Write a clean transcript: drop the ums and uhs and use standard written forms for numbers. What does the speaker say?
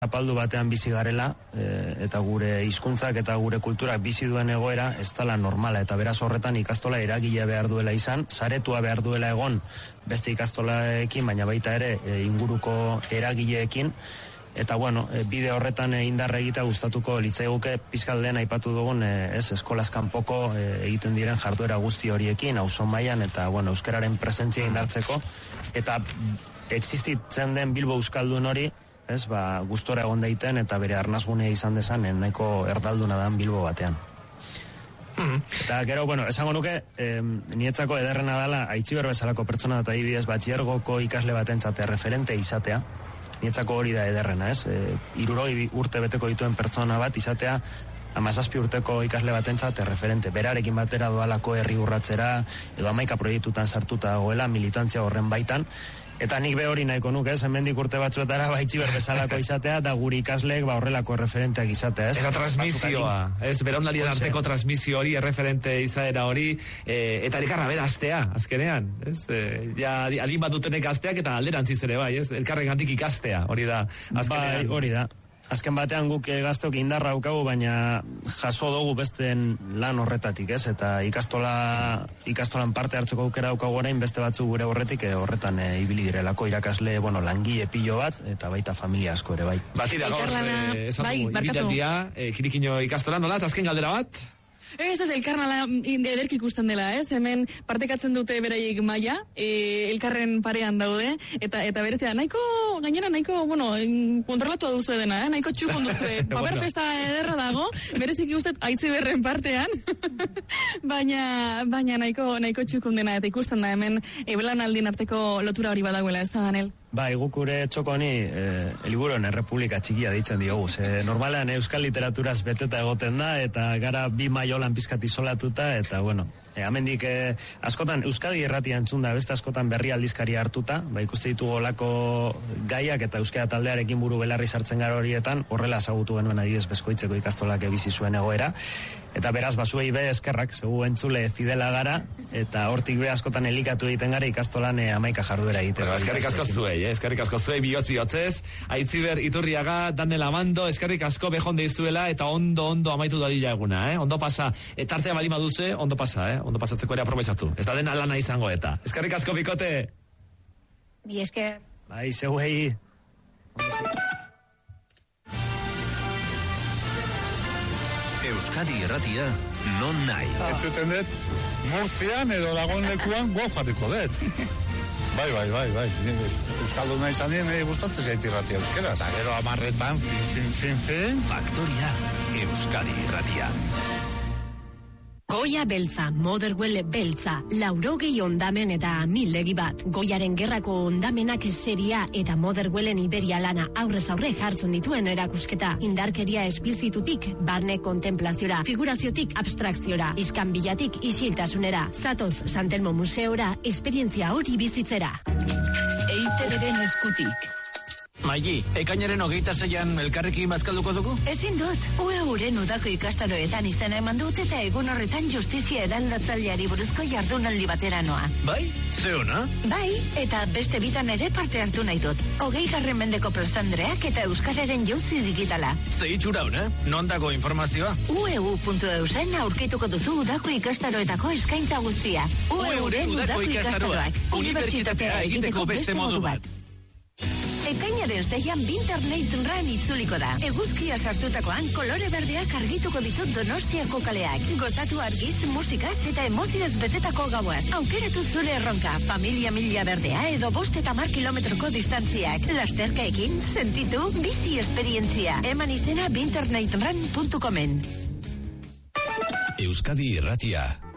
apaldu batean bizi garela, eta gure hizkuntzak eta gure kulturak bizi duen egoera ez dela normala, eta beraz horretan ikastola eragile behar duela izan, saretua behar duela egon beste ikastolaekin, baina baita ere inguruko eragileekin, eta bueno, bide horretan indarra egitea gustatuko litzaiguke pizkaldean aipatu dugun eskolaz kanpoko egiten diren jarduera guzti horiekin, auzo mailan eta bueno, euskararen presentzia indartzeko, eta existitzen den Bilbo euskaldun hori gustora egon daiten eta bere arnasgunea izan dezan nahiko erdalduna dan Bilbo batean. Eta gero, bueno, esango nuke, nietzako ederrena dela Aitziber bezalako pertsona eta adibidez batxilergoko ikasle batentzat referente izatea. Nietzako hori da ederrena, 60 urte beteko dituen pertsona bat izatea 17 urteko ikasle batentzat referente. Berarekin batera doalako herri urratzera, edo 11 proiektutan sartuta dagoela militantzia horren baitan. Eta nik hori nahiko nuke, hemendik urte batzuetara Aitziber bezalako izatea, da guri ikasleek horrelako referenteak izatea, Eta transmisioa, belaunaldien arteko transmisio hori, referente izaera hori, eta elkarra beraztea, azkenean, adin bat dutenek azteak eta alderantziz ere bai, elkarrengatik ikastea, hori da, azkenean. Bai, hori da. Azken batean guk gazteok indarra daukagu, baina jaso dugu besten lan horretatik, eta ikastolan parte hartzeko aukera daukagu orain beste batzu gure horretik horretan ibili direlako irakasle, langile pilo bat, eta baita familia asko ere bai. Batira gaur, esan dugu, ibilaldia, Kirikino ikastolan, nola, azken galdera bat? Ez elkarnala ederki ikusten dela, hemen partekatzen dute beraiek maila, elkarren parean daude, eta berezia, gainera nahiko, kontrolatua duzu edena, nahiko txukun duzu, paper festa ederra dago, berezik ikusten Aitziberren partean, baina nahiko txukun dena, eta ikusten da hemen, belaunaldien arteko lotura hori badagoela, ez da, Daniel? Bai, guk gure txoko honi Liburuaren Errepublika txikia deitzen diogu. Normalean euskal literaturaz beteta egoten da, eta gara bi maiolan pizkat isolatuta, eta bueno, hemendik askotan Euskadi Irratia entzun da, beste askotan berri aldizkari hartuta, ikuste ditugu olako gaiak eta euskara taldearekin buru belarri sartzen gara horietan, horrela ezagutu genuen adibidez Beskoitzeko ikastolak bizi zuen egoera. Eta beraz, basuei be eskerrak, zegu entzule fidela gara, eta hortik be askotan elikatu egiten gara ikastolan 11 jarduera egiteko. Eskerrik asko zuei, bihotzez, Aitziber Iturriaga, Daniel Amando, eskerrik asko bejonde izuela, eta ondo amaitu dadila eguna, Ondo pasa, tartea balima duze, ondo pasa, ondo pasatzeko ere aprobetsatu. Ez da dena lana izango eta. Eskerrik asko, bikote! Bi esker. Bai, zeuei. Euskadi Irratia, non nahi. Entzuten dut, Murtzian edo dagoen lekuan jarriko dut. Bai. Euskaldun nahi zanien, gustatzen zait irratia euskera. Eta gero amarretan, fin. Faktoria, Euskadi Irratia. Goia beltza, Motherwell beltza, 80 ondamen eta 1000 bat. Goiaren gerrako ondamenak seria eta Motherwellen Iberia lana aurrez aurre jartzen dituen erakusketa. Indarkeria esplizitutik, barne kontemplaziora, figuraziotik abstrakziora, iskanbilatik isiltasunera. Zatoz Santelmo Museora, esperientzia hori bizitzera. EITB-den eskutik. Maili, ekainaren 26an elkarrekin bazkalduko dugu? Ezin dut, UEUren udako ikastaroetan izena eman dut eta egun horretan justizia eraldatzaileari buruzko jardunaldi batera noa. Bai? Zeona? Bai, eta beste bitan ere parte hartu nahi dut. 20. mendeko plazandreak eta euskararen jauzi digitala. Ze itxura hona? Non dago informazioa? ueu.eusen aurkituko duzu udako ikastaroetako eskaintza guztia. UEUren udako ikastaroak. Unibertsitatea egiteko beste modu bat. Ekainaren 6an Winternight Run itzuliko da. Eguzkia sartutakoan kolore berdeak argituko ditut Donostiako kaleak. Gozatu argiz, musikaz eta emozioz betetako gauaz. Aukeratu zure erronka, familia mila berdea edo 5 eta 10 kilometroko distantziak. Lasterkaekin, sentitu, bizi esperientzia. Eman izena winternightrun.comen. Euskadi Irratia.